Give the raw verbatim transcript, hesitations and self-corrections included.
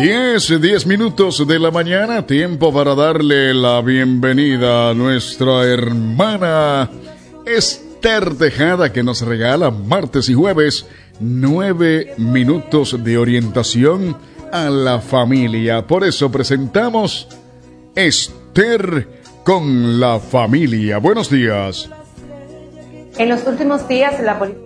Diez, diez minutos de la mañana, tiempo para darle la bienvenida a nuestra hermana Esther Tejada, que nos regala martes y jueves nueve minutos de orientación a la familia. Por eso presentamos Esther con la familia. Buenos días. En los últimos días, la política